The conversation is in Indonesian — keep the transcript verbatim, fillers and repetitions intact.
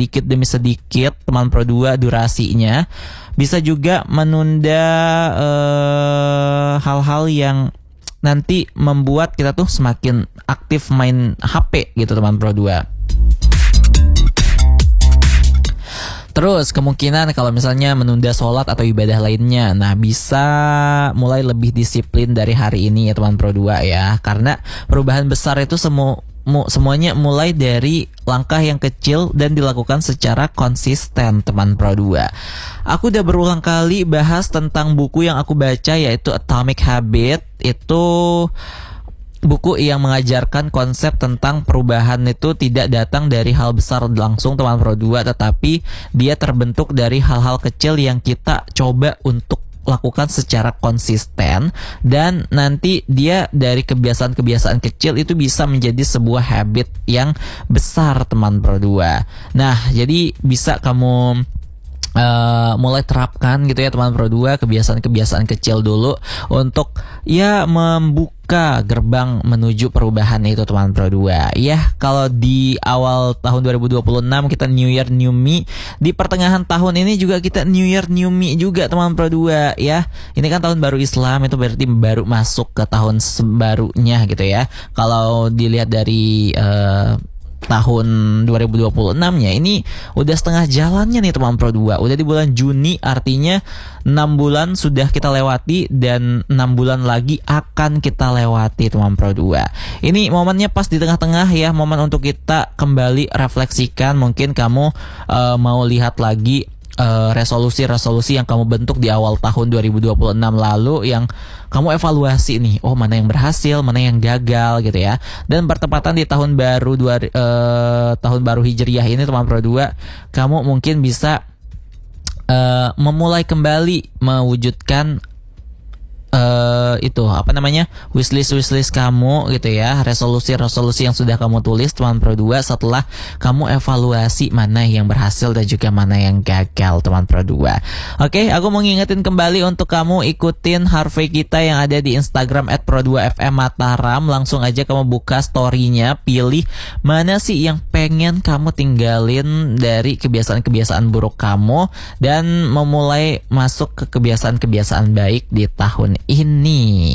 sedikit demi sedikit teman Pro dua durasinya. Bisa juga menunda uh, hal-hal yang nanti membuat kita tuh semakin aktif main H P gitu teman Pro dua. Terus kemungkinan kalau misalnya menunda sholat atau ibadah lainnya, nah bisa mulai lebih disiplin dari hari ini ya teman Pro dua ya. Karena perubahan besar itu semu, mu, semuanya mulai dari langkah yang kecil dan dilakukan secara konsisten teman Pro dua. Aku udah berulang kali bahas tentang buku yang aku baca yaitu Atomic Habit. Itu buku yang mengajarkan konsep tentang perubahan itu tidak datang dari hal besar langsung teman Pro dua, tetapi dia terbentuk dari hal-hal kecil yang kita coba untuk lakukan secara konsisten, dan nanti dia dari kebiasaan-kebiasaan kecil itu bisa menjadi sebuah habit yang besar teman Pro dua. Nah, jadi bisa kamu Uh, mulai terapkan gitu ya teman Pro dua, kebiasaan-kebiasaan kecil dulu untuk ya membuka gerbang menuju perubahan itu teman Pro dua. Ya, kalau di awal tahun dua ribu dua puluh enam kita New Year New Me, di pertengahan tahun ini juga kita New Year New Me juga teman Pro dua ya. Ini kan tahun baru Islam, itu berarti baru masuk ke tahun barunya gitu ya. Kalau dilihat dari uh, tahun dua ribu dua puluh enam-nya ini udah setengah jalannya nih teman Pro dua. Udah di bulan Juni, artinya enam bulan sudah kita lewati dan enam bulan lagi akan kita lewati teman Pro dua. Ini momennya pas di tengah-tengah ya, momen untuk kita kembali refleksikan. Mungkin kamu uh, mau lihat lagi Uh, resolusi-resolusi yang kamu bentuk di awal tahun dua ribu dua puluh enam lalu, yang kamu evaluasi nih, oh mana yang berhasil, mana yang gagal gitu ya. Dan bertepatan di tahun baru dua, uh, tahun baru Hijriah ini teman Pro dua, kamu mungkin bisa uh, memulai kembali mewujudkan Uh, itu apa namanya wishlist wishlist kamu gitu ya, resolusi resolusi yang sudah kamu tulis teman Pro dua setelah kamu evaluasi mana yang berhasil dan juga mana yang gagal teman Pro dua. Oke, aku mau ngingetin kembali untuk kamu ikutin Harvey kita yang ada di Instagram at pro dua f m Mataram. Langsung aja kamu buka story-nya, pilih mana sih yang pengen kamu tinggalin dari kebiasaan-kebiasaan buruk kamu dan memulai masuk ke kebiasaan-kebiasaan baik di tahun ini.